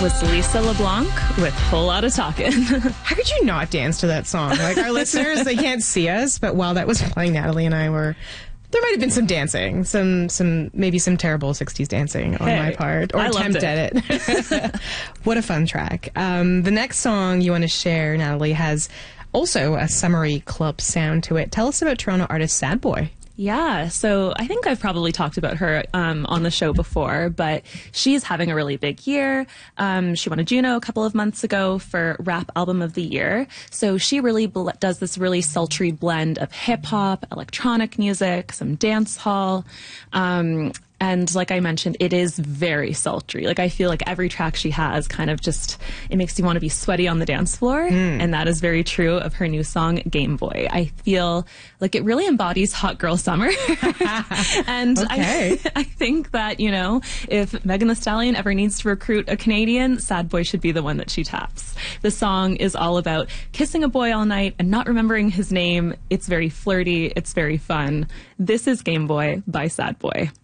was Lisa LeBlanc with Whole Lotta Talkin'. How could you not dance to that song? Like, our listeners, they can't see us, but while that was playing, Natalie and I were... There might have been some dancing, maybe some terrible 60s dancing on my part, or attempt at it. What a fun track. The next song you want to share, Natalie, has also a summery club sound to it. Tell us about Toronto artist Sad Boy. Yeah, so I think I've probably talked about her on the show before, but she's having a really big year. She won a Juno a couple of months ago for Rap Album of the Year. So she really does this really sultry blend of hip-hop, electronic music, some dance hall. And like I mentioned, it is very sultry. Like, I feel like every track she has kind of just, it makes you want to be sweaty on the dance floor. And that is very true of her new song, Game Boy. I feel like it really embodies hot girl summer. And okay. I think that, you know, if Megan Thee Stallion ever needs to recruit a Canadian, Sad Boy should be the one that she taps. The song is all about kissing a boy all night and not remembering his name. It's very flirty. It's very fun. This is Game Boy by Sad Boy.